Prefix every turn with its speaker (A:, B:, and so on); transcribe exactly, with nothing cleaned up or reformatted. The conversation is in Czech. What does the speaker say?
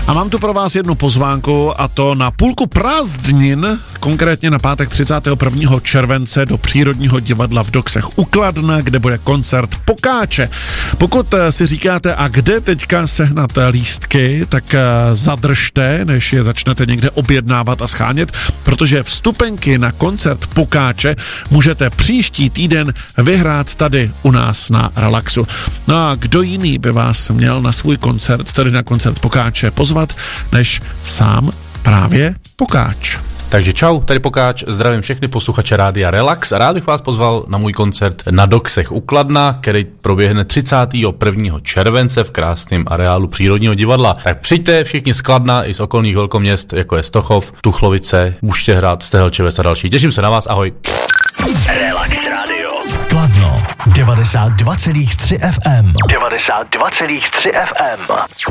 A: A mám tu pro vás jednu pozvánku, a to na půlku prázdnin, konkrétně na pátek třicátého prvního července do Přírodního divadla v Doksech u Kladna, kde bude koncert Pokáče. Pokud si říkáte, a kde teďka sehnat lístky, tak zadržte, než je začnete někde objednávat a schánět, protože vstupenky na koncert Pokáče můžete příští týden vyhrát tady u nás na Relaxu. No a kdo jiný by vás měl na svůj koncert, tedy na koncert Pokáče, pozvat, než sám právě Pokáč.
B: Takže čau, tady Pokáč, zdravím všechny posluchače Rádia Relax a rád bych vás pozval na můj koncert na Doksech u Kladna, který proběhne třicátého prvního července v krásném areálu Přírodního divadla. Tak přijďte všichni z Kladna i z okolních velkoměst, jako je Stochov, Tuchlovice, Buštěhrad, Stehelčevec a další. Těším se na vás, ahoj.
C: Relax Radio.
D: Kladno, devadesát dva celá tři ef em.
C: devadesát dva celá tři ef em.